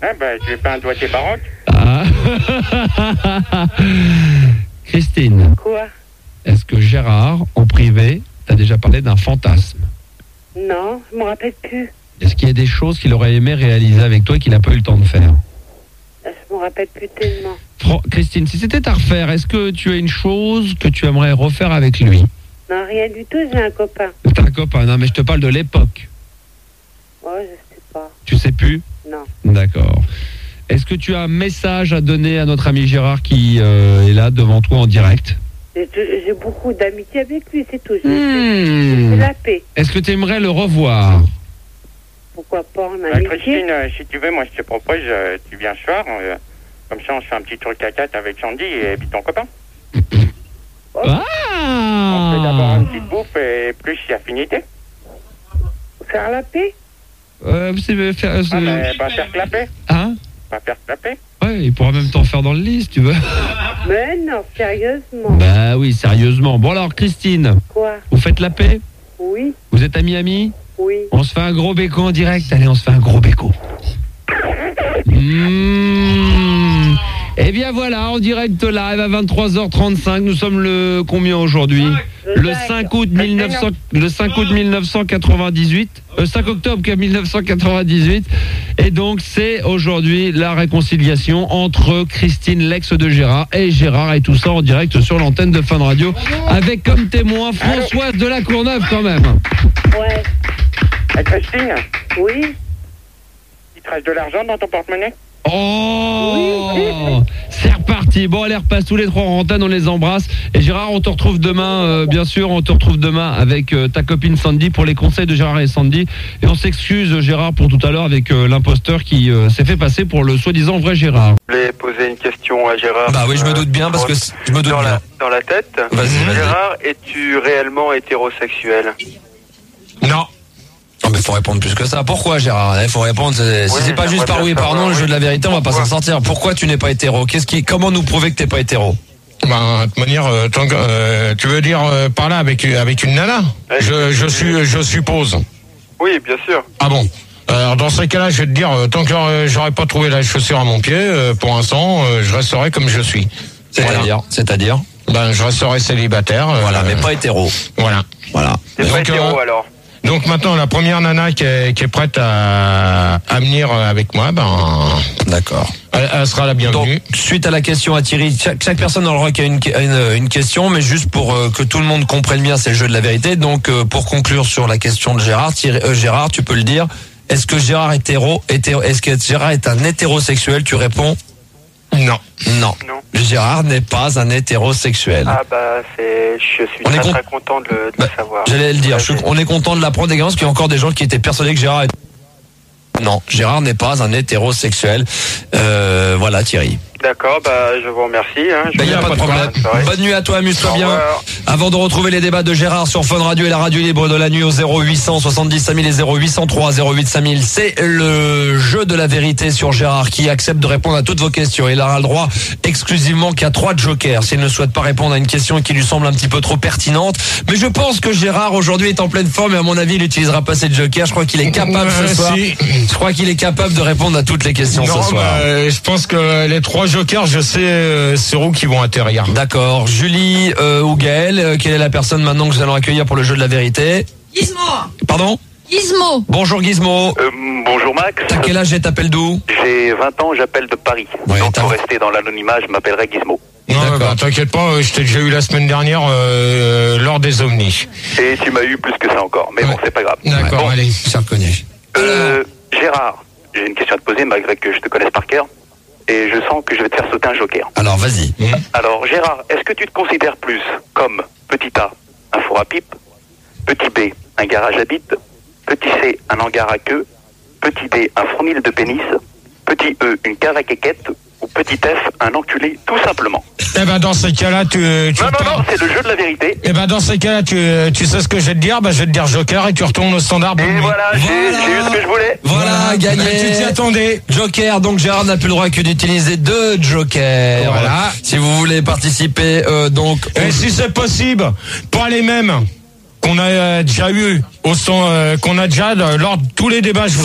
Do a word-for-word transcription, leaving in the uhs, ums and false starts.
Ah ben, tu lui fais un doigté baroque. Ah. Christine. Quoi? Est-ce que Gérard, en privé, t'as déjà parlé d'un fantasme? Non, je me rappelle plus. Est-ce qu'il y a des choses qu'il aurait aimé réaliser avec toi et qu'il n'a pas eu le temps de faire? Je me rappelle plus tellement. Fran- Christine, si c'était à refaire, est-ce que tu as une chose que tu aimerais refaire avec lui? Non, rien du tout, j'ai un copain. T'as un copain, non mais je te parle de l'époque. Oh, je sais pas. Tu sais plus? Non. D'accord. Est-ce que tu as un message à donner à notre ami Gérard qui euh, est là devant toi en direct? J'ai j'ai beaucoup d'amitié avec lui, c'est tout. Je Hmm. C'est la paix. Est-ce que tu aimerais le revoir? Pourquoi pas en Bah, amitié? Christine, euh, si tu veux, moi je te propose, euh, tu viens ce soir, euh, comme ça on se fait un petit truc à quatre avec Sandy et puis ton copain. On fait d'abord Ah une petite bouffe et plus si affinité. Faire la paix? euh, c'est, faire, Ah c'est- mais pas faire clapper. Hein? Pas faire clapper. Ouais, il pourra même t'en faire dans le lit si tu veux. Mais non, sérieusement. Bah oui, sérieusement. Bon alors Christine, Quoi? vous faites la paix? Oui, Vous êtes amis-amis? oui. On se fait un gros béco en direct. Allez, on se fait un gros béco. Mmh. Eh bien voilà, en direct live à vingt-trois heures trente-cinq. Nous sommes le combien aujourd'hui? Le cinq août mille neuf cents, le cinq août mille neuf cent quatre-vingt-dix-huit, le cinq octobre mille neuf cent quatre-vingt-dix-huit. Et donc c'est aujourd'hui la réconciliation entre Christine, l'ex de Gérard, et Gérard, et tout ça en direct sur l'antenne de Fun Radio avec comme témoin Françoise de la Courneuve quand même. Ouais. Et Christine, Oui. il te reste de l'argent dans ton porte-monnaie? Oh, c'est reparti. Bon, allez, repasse tous les trois en antenne, on les embrasse. Et Gérard, on te retrouve demain, euh, bien sûr, on te retrouve demain avec euh, ta copine Sandy pour les conseils de Gérard et Sandy. Et on s'excuse, Gérard, pour tout à l'heure avec euh, l'imposteur qui euh, s'est fait passer pour le soi-disant vrai Gérard. Je voulais poser une question à Gérard. Bah oui, je me doute bien, parce que je me doute dans bien. la, dans la tête. Vas-y, vas-y. Gérard, es-tu réellement hétérosexuel? Non. Non mais faut répondre plus que ça. Pourquoi Gérard? Il faut répondre. c'est- Si Oui, c'est pas juste j'aimerais par bien oui et par savoir, non, le oui. jeu de la vérité, on va pas Pourquoi s'en sortir. Pourquoi tu n'es pas hétéro? Qu'est-ce qui, comment nous prouver que t'es pas hétéro? Ben, de toute manière, euh, tant que, euh, tu veux dire euh, par là avec avec une nana? Je je suis je suppose. Oui, bien sûr. Ah bon. Alors dans ces cas-là, je vais te dire, euh, tant que j'aurais- j'aurais pas trouvé la chaussure à mon pied, euh, pour l'instant, euh, je resterai comme je suis. C'est-à-dire, Voilà. c'est-à-dire. Ben, je resterai célibataire. euh, Voilà, mais pas hétéro. Voilà. Voilà. T'es pas Donc, hétéro euh, alors? Donc maintenant, la première nana qui est, qui est prête à, à venir avec moi, ben, D'accord. elle, elle sera la bienvenue. Donc, suite à la question à Thierry, chaque, chaque personne dans le rock a une, a une, une question, mais juste pour euh, que tout le monde comprenne bien, c'est le jeu de la vérité. Donc, euh, pour conclure sur la question de Gérard, Thierry, euh, Gérard, tu peux le dire. Est-ce que Gérard est hétéro, hétéro, est-ce que Gérard est un hétérosexuel? Tu réponds Non. non. Non. Gérard n'est pas un hétérosexuel. Ah bah c'est, je suis On est très con- très content de le, de Bah, le savoir. J'allais le dire. Je suis- on est content de l'apprendre également parce qu'il y a encore des gens qui étaient persuadés que Gérard est... Non, Gérard n'est pas un hétérosexuel. Euh, voilà Thierry. D'accord, bah je vous remercie. Hein. Je Il vous n'y a dis pas de problème. bonne soirée. Bonne nuit à toi, amuse-toi Au bien. revoir. Avant de retrouver les débats de Gérard sur Fun Radio et la radio libre de la nuit au zéro huit cent soixante-dix cinq mille et zéro huit cent trois zéro huit cinq mille, c'est le jeu de la vérité sur Gérard qui accepte de répondre à toutes vos questions. Il aura le droit exclusivement qu'à trois jokers s'il ne souhaite pas répondre à une question qui lui semble un petit peu trop pertinente. Mais je pense que Gérard aujourd'hui est en pleine forme et à mon avis il n'utilisera pas cette joker. Je crois qu'il est capable ce Euh, soir. si. Je crois qu'il est capable de répondre à toutes les questions Non, ce soir. bah, euh, je pense que les trois jokers, je sais euh, sur où qui vont atterrir. D'accord. Julie euh, ou Gaël, euh, quelle est la personne maintenant que nous allons accueillir pour le jeu de la vérité? Gizmo. Pardon? Gizmo. Bonjour Gizmo. Euh, bonjour Max. T'as quel âge et t'appelles d'où? J'ai vingt ans, j'appelle de Paris. Ouais, Donc t'as- pour rester dans l'anonymat, je m'appellerai Gizmo. Non, D'accord. bah, t'inquiète pas, euh, je t'ai déjà eu la semaine dernière euh, lors des ovnis. Et tu m'as eu plus que ça encore, mais bon, Ouais. c'est pas grave. D'accord, Bon, allez. Ça reconnaît. euh, Gérard, j'ai une question à te poser malgré que je te connaisse par cœur. Et je sens que je vais te faire sauter un joker. Alors vas-y. Alors Gérard, est-ce que tu te considères plus comme petit A, un four à pipe, petit B, un garage à bite, petit C, un hangar à queue, petit D, un fournil de pénis, petit E, une cave à quéquette, ou petit F, un enculé, tout simplement. Eh ben dans ces cas-là, tu, tu Non, non, non, c'est le jeu de la vérité. Eh ben dans ces cas-là, tu, tu sais ce que je vais te dire? Bah je vais te dire joker et tu retournes au standard. Et bonne nuit. voilà, j'ai Voilà. j'ai eu ce que je voulais. Voilà, gagné. Mais tu t'y attendais. Joker, donc Gérard n'a plus le droit que d'utiliser deux jokers. Voilà. Si vous voulez participer, euh, donc... Et si c'est possible, pas les mêmes qu'on a euh, déjà eu au son, euh, qu'on a déjà euh, lors de tous les débats. Je